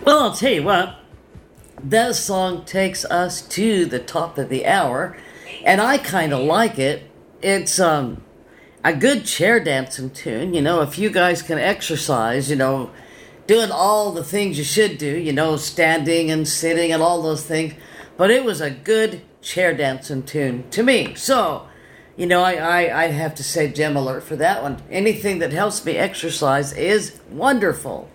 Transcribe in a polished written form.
Well, I'll tell you what, that song takes us to the top of the hour, and I kind of like it. It's a good chair dancing tune. If you guys can exercise, doing all the things you should do, standing and sitting and all those things. But it was a good chair dancing tune to me. So, I have to say gem alert for that one. Anything that helps me exercise is wonderful.